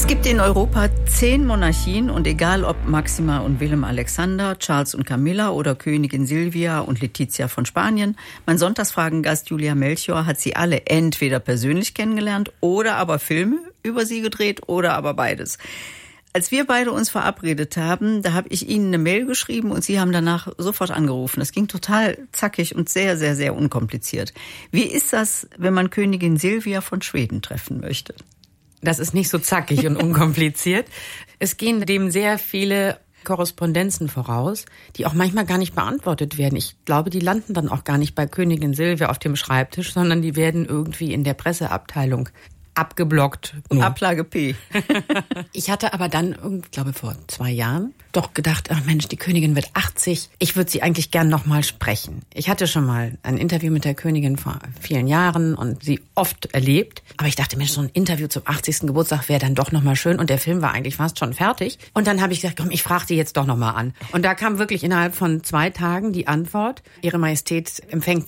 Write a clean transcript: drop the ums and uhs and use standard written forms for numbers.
Es gibt in Europa 10 Monarchien und egal ob Maxima und Willem Alexander, Charles und Camilla oder Königin Silvia und Letizia von Spanien, mein Sonntagsfragengast Julia Melchior hat sie alle entweder persönlich kennengelernt oder aber Filme über sie gedreht oder aber beides. Als wir beide uns verabredet haben, da habe ich Ihnen eine Mail geschrieben und Sie haben danach sofort angerufen. Das ging total zackig und sehr, sehr, sehr unkompliziert. Wie ist das, wenn man Königin Silvia von Schweden treffen möchte? Das ist nicht so zackig und unkompliziert. Es gehen dem sehr viele Korrespondenzen voraus, die auch manchmal gar nicht beantwortet werden. Ich glaube, die landen dann auch gar nicht bei Königin Silvia auf dem Schreibtisch, sondern die werden irgendwie in der Presseabteilung abgeblockt. Ablage P. Ich hatte aber dann, ich glaube vor 2 Jahren, doch gedacht, ach Mensch, die Königin wird 80. Ich würde sie eigentlich gern noch mal sprechen. Ich hatte schon mal ein Interview mit der Königin vor vielen Jahren und sie oft erlebt. Aber ich dachte, Mensch, so ein Interview zum 80. Geburtstag wäre dann doch noch mal schön. Und der Film war eigentlich fast schon fertig. Und dann habe ich gesagt, komm, ich frage die jetzt doch noch mal an. Und da kam wirklich innerhalb von 2 Tagen die Antwort, Ihre Majestät empfängt